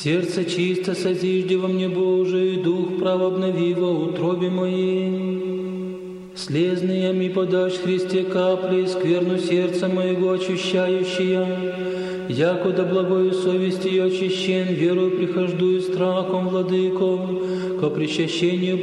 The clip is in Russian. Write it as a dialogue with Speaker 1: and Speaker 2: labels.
Speaker 1: Сердце чисто созижди во мне, Боже, и дух прав обнови во утробе моей. Слезные ми подашь, Христе, капли, скверну сердца моего очищающая. Якуда благою совестью очищен, верою прихожду и страхом, Владыко, ко причащению